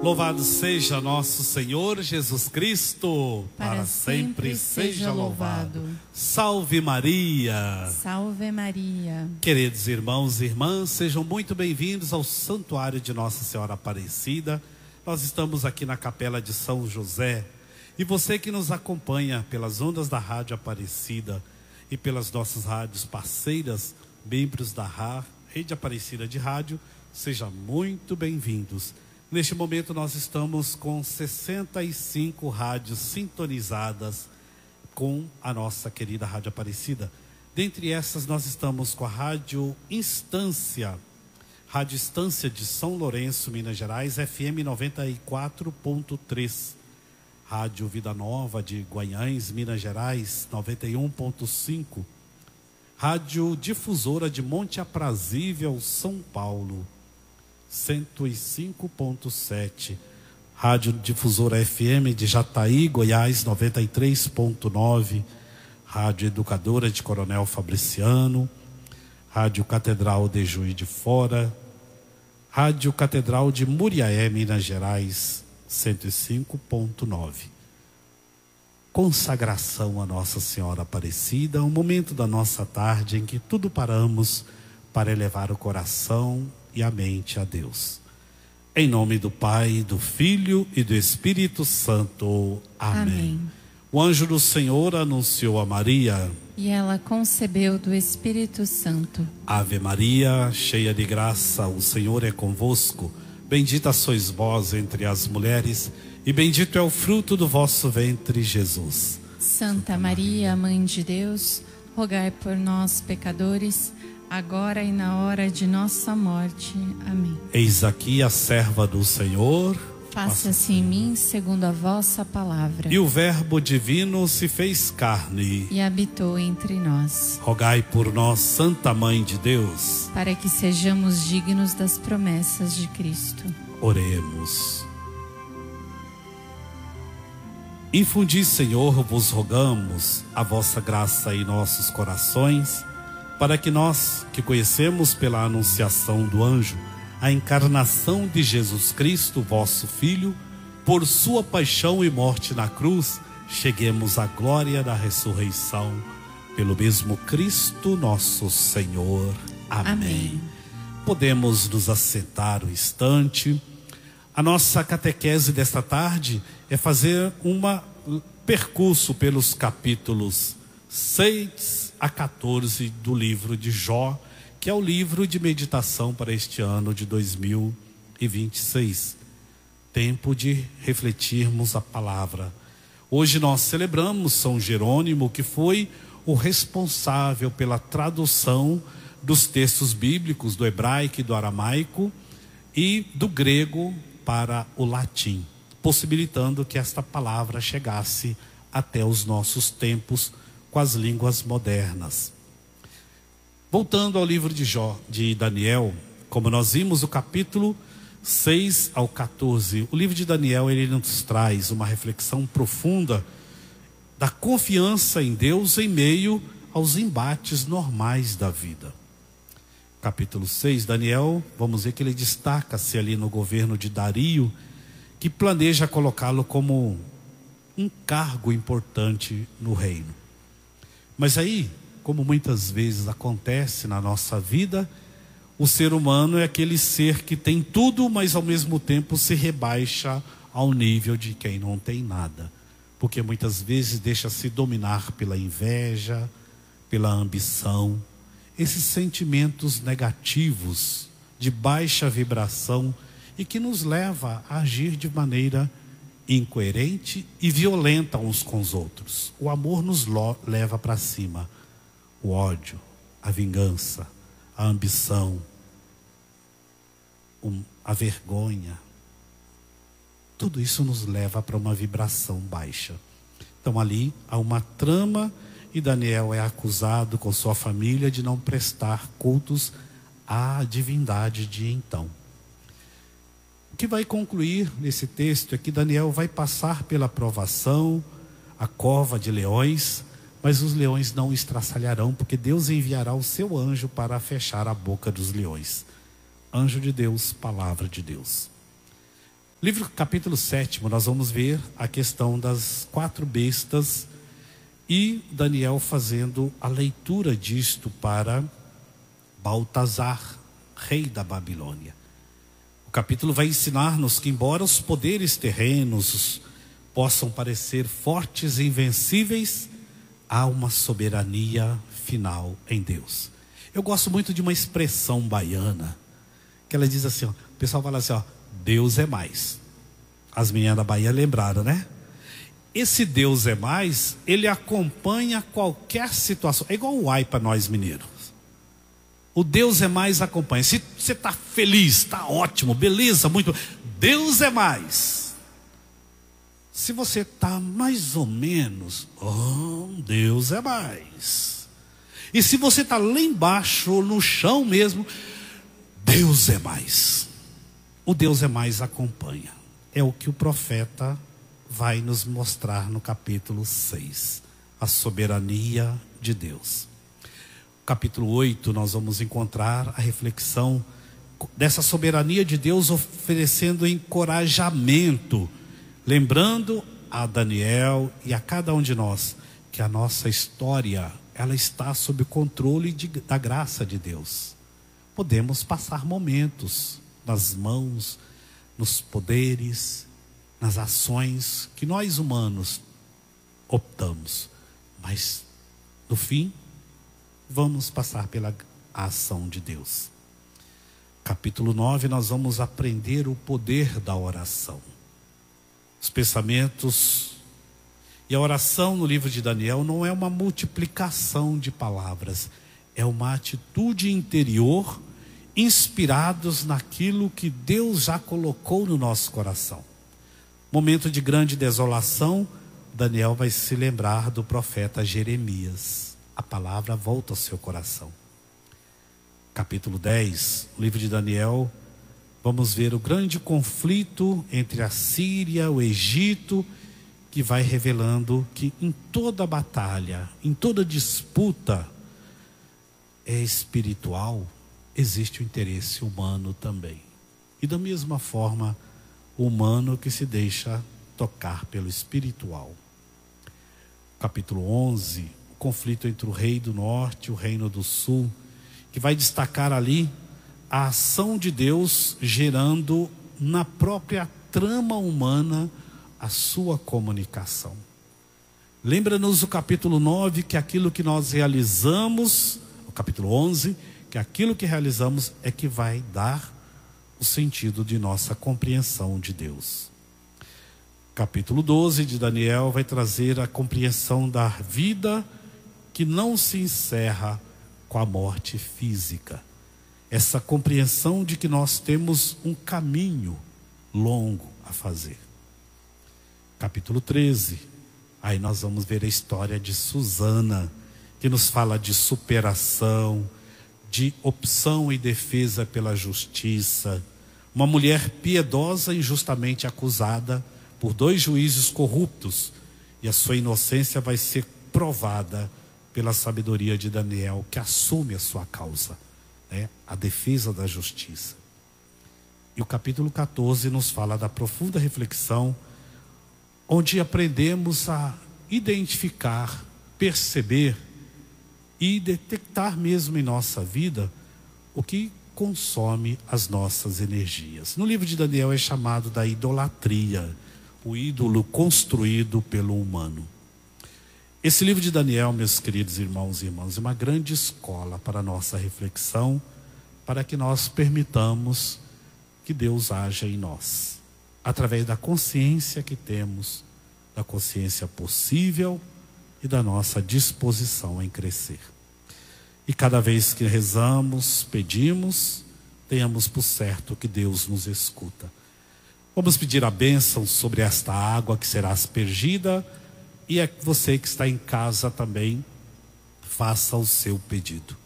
Louvado seja nosso Senhor Jesus Cristo, para sempre seja louvado. Salve Maria! Salve Maria! Queridos irmãos e irmãs, sejam muito bem-vindos ao Santuário de Nossa Senhora Aparecida. Nós estamos aqui na Capela de São José. E você que nos acompanha pelas ondas da Rádio Aparecida e pelas nossas rádios parceiras, membros da Rede Aparecida de Rádio, sejam muito bem-vindos. Neste momento nós estamos com 65 rádios sintonizadas com a nossa querida Rádio Aparecida. Dentre essas nós estamos com a Rádio Instância de São Lourenço, Minas Gerais, FM 94.3. Rádio Vida Nova de Guanhães, Minas Gerais, 91.5. Rádio Difusora de Monte Aprazível, São Paulo, 105.7. Rádio Difusora FM de Jataí, Goiás, 93.9. Rádio Educadora de Coronel Fabriciano. Rádio Catedral de Juiz de Fora. Rádio Catedral de Muriaé, Minas Gerais, 105.9. Consagração a Nossa Senhora Aparecida, um momento da nossa tarde em que tudo paramos para elevar o coração e a mente a Deus. Em nome do Pai, do Filho e do Espírito Santo. Amém. O anjo do Senhor anunciou a Maria, e ela concebeu do Espírito Santo. Ave Maria, cheia de graça, o Senhor é convosco. Bendita sois vós entre as mulheres, e bendito é o fruto do vosso ventre, Jesus. Santa Maria, Mãe de Deus, rogai por nós, pecadores, agora e na hora de nossa morte. Amém. Eis aqui a serva do Senhor. Faça-se em mim segundo a vossa palavra. E o Verbo divino se fez carne e habitou entre nós. Rogai por nós, Santa Mãe de Deus, para que sejamos dignos das promessas de Cristo. Oremos. Infundi, Senhor, vos rogamos a vossa graça em nossos corações, para que nós, que conhecemos pela anunciação do anjo a encarnação de Jesus Cristo, vosso Filho, por sua paixão e morte na cruz, cheguemos à glória da ressurreição, pelo mesmo Cristo nosso Senhor. Amém. Amém. Podemos nos assentar um instante. A nossa catequese desta tarde é fazer um percurso pelos capítulos 6 a 14 do livro de Jó, que é o livro de meditação para este ano de 2026. Tempo de refletirmos a palavra. Hoje nós celebramos São Jerônimo, que foi o responsável pela tradução dos textos bíblicos do hebraico e do aramaico e do grego para o latim, possibilitando que esta palavra chegasse até os nossos tempos com as línguas modernas. Voltando ao livro de Daniel, como nós vimos o capítulo 6 ao 14, o livro de Daniel ele nos traz uma reflexão profunda da confiança em Deus em meio aos embates normais da vida. Capítulo 6, Daniel, vamos ver que ele destaca-se ali no governo de Dario, que planeja colocá-lo como um cargo importante no reino. Mas aí, como muitas vezes acontece na nossa vida, o ser humano é aquele ser que tem tudo, mas ao mesmo tempo se rebaixa ao nível de quem não tem nada. Porque muitas vezes deixa-se dominar pela inveja, pela ambição, esses sentimentos negativos, de baixa vibração, e que nos leva a agir de maneira incoerente e violenta uns com os outros. O amor nos leva para cima. O ódio, a vingança, a ambição, a vergonha, tudo isso nos leva para uma vibração baixa. Então ali há uma trama e Daniel é acusado com sua família de não prestar cultos à divindade de então. O que vai concluir nesse texto é que Daniel vai passar pela provação, a cova de leões, mas os leões não o estraçalharão, porque Deus enviará o seu anjo para fechar a boca dos leões. Anjo de Deus, palavra de Deus. Livro capítulo 7, nós vamos ver a questão das 4 bestas e Daniel fazendo a leitura disto para Baltazar, rei da Babilônia. O capítulo vai ensinar-nos que, embora os poderes terrenos possam parecer fortes e invencíveis, há uma soberania final em Deus. Eu gosto muito de uma expressão baiana, que ela diz assim, ó, o pessoal fala assim, ó, Deus é mais. As meninas da Bahia lembraram, né? Esse Deus é mais, ele acompanha qualquer situação. É igual o ai para nós mineiros. O Deus é mais acompanha. Se você está feliz, está ótimo, beleza, muito. Deus é mais. Se você está mais ou menos, Deus é mais. E se você está lá embaixo, no chão mesmo, Deus é mais. O Deus é mais acompanha. É o que o profeta vai nos mostrar no capítulo 6. A soberania de Deus. Capítulo 8, nós vamos encontrar a reflexão dessa soberania de Deus, oferecendo encorajamento, lembrando a Daniel e a cada um de nós que a nossa história, ela está sob o controle da graça de Deus. Podemos passar momentos nas mãos, nos poderes, nas ações que nós humanos optamos, mas no fim vamos passar pela ação de Deus. Capítulo 9, nós vamos aprender o poder da oração. Os pensamentos e a oração no livro de Daniel não é uma multiplicação de palavras, é uma atitude interior inspirados naquilo que Deus já colocou no nosso coração. Momento de grande desolação, Daniel vai se lembrar do profeta Jeremias. A palavra volta ao seu coração. Capítulo 10, o livro de Daniel, vamos ver o grande conflito entre a Síria, o Egito, que vai revelando que em toda batalha, em toda disputa espiritual, existe o interesse humano também. E da mesma forma, o humano que se deixa tocar pelo espiritual. Capítulo 11, o conflito entre o rei do norte e o reino do sul, que vai destacar ali a ação de Deus gerando na própria trama humana a sua comunicação. Lembra-nos o capítulo 9 que aquilo que nós realizamos, o capítulo 11, que aquilo que realizamos é que vai dar o sentido de nossa compreensão de Deus. Capítulo 12 de Daniel vai trazer a compreensão da vida que não se encerra com a morte física. Essa compreensão de que nós temos um caminho longo a fazer. Capítulo 13, aí nós vamos ver a história de Susana, que nos fala de superação, de opção e defesa pela justiça. Uma mulher piedosa injustamente acusada por 2 juízes corruptos, e a sua inocência vai ser provada pela sabedoria de Daniel, que assume a sua causa, né? A defesa da justiça. E o capítulo 14 nos fala da profunda reflexão, onde aprendemos a identificar, perceber e detectar mesmo em nossa vida o que consome as nossas energias. No livro de Daniel é chamado da idolatria, o ídolo construído pelo humano. Esse livro de Daniel, meus queridos irmãos e irmãs, é uma grande escola para a nossa reflexão, para que nós permitamos que Deus haja em nós, através da consciência que temos, da consciência possível e da nossa disposição em crescer. E cada vez que rezamos, pedimos, tenhamos por certo que Deus nos escuta. Vamos pedir a bênção sobre esta água que será aspergida, e é você que está em casa também, faça o seu pedido.